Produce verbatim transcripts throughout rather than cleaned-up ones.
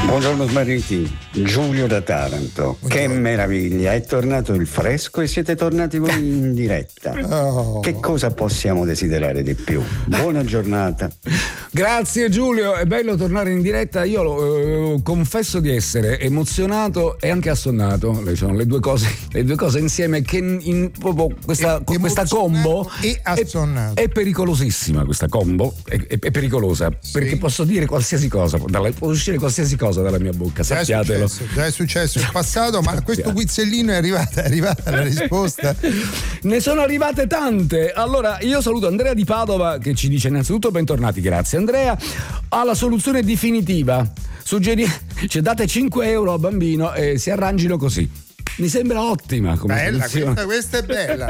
Buongiorno Smarriti, Giulio da Taranto. Buongiorno. Che meraviglia, è tornato il fresco e siete tornati voi in diretta. Oh. Che cosa possiamo desiderare di più? Buona giornata. Grazie Giulio, è bello tornare in diretta. Io eh, confesso di essere emozionato e anche assonnato. Le sono le due cose, le due cose insieme che in, in proprio questa, e, questa combo e assonnato. È, è pericolosissima questa combo, è, è, è pericolosa, sì. Perché posso dire qualsiasi cosa, dalla, può uscire qualsiasi cosa dalla mia bocca, già sappiatelo. È successo, già è successo in passato, ma questo quizzellino è arrivata, è arrivata la risposta. Ne sono arrivate tante. Allora io saluto Andrea di Padova che ci dice innanzitutto bentornati, grazie Andrea. Ha la soluzione definitiva. Suggeri, cioè date cinque euro a bambino e si arrangino così. Mi sembra ottima come bella, soluzione. Questa, questa è bella.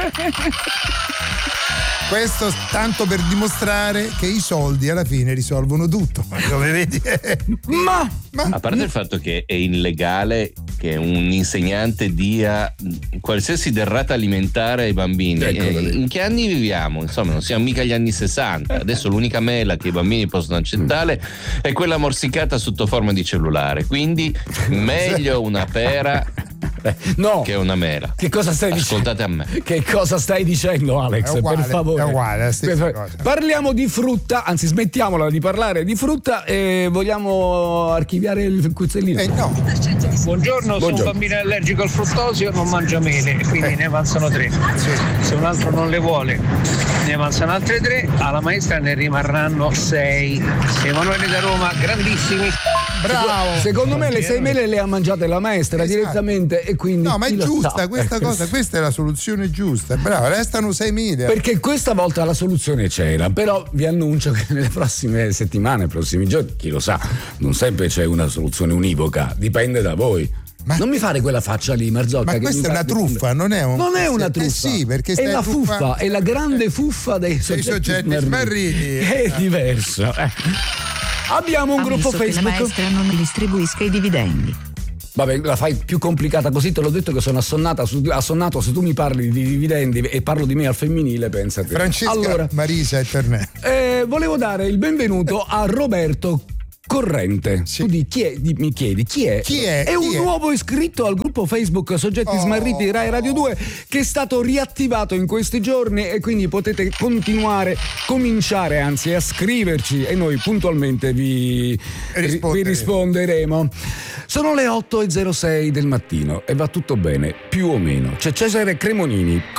Questo tanto per dimostrare che i soldi alla fine risolvono tutto, come vedi. Ma, ma a parte il fatto che è illegale che un insegnante dia qualsiasi derrata alimentare ai bambini, eh, in che anni viviamo? Insomma, non siamo mica gli anni sessanta. Adesso l'unica mela che i bambini possono accettare è quella morsicata sotto forma di cellulare, quindi meglio una pera no, che una mela. Che cosa stai Ascoltate dicendo? a me. Che cosa stai dicendo, Alex? Uguale, per favore. È uguale, per, cosa. Parliamo di frutta, anzi smettiamola di parlare di frutta e vogliamo archiviare il quizzellino. Eh no. Buongiorno, se un bambino è allergico al fruttosio non mangia mele, quindi eh. ne avanzano tre. Sì. Se un altro non le vuole, ne avanzano altre tre, alla maestra ne rimarranno sei. Emanuele da Roma, grandissimi. Bravo. Secondo me le sei mele le ha mangiate la maestra, esatto, direttamente, e quindi no, ma è giusta sa. questa cosa, questa è la soluzione giusta. Bravo, restano sei mila. Perché questa volta la soluzione c'era, però vi annuncio che nelle prossime settimane, nei prossimi giorni, chi lo sa, non sempre c'è una soluzione univoca, dipende da voi. Ma non mi fare quella faccia lì, Marzocca. Ma che questa mi è una truffa, non è un. Non è una truffa. Eh sì, perché è la truffa... fuffa, è la grande fuffa dei soggetti, soggetti smarriti. È diverso. Eh. Abbiamo un Ammesso gruppo Facebook. Che la maestra non distribuisca i dividendi. Vabbè, la fai più complicata così, te l'ho detto che sono assonnata su, assonnato, se tu mi parli di dividendi e parlo di me al femminile, pensate. Francesca, allora, Marisa e Ternè. Eh, volevo dare il benvenuto a Roberto Corrente. Sì. Tu di chi è, di, mi chiedi chi è? Chi è? È chi un è? nuovo iscritto al gruppo Facebook Soggetti oh. Smarriti Rai Radio due che è stato riattivato in questi giorni e quindi potete continuare, cominciare anzi a scriverci e noi puntualmente vi, vi risponderemo. Sono le otto e zero sei del mattino e va tutto bene, più o meno. C'è Cesare Cremonini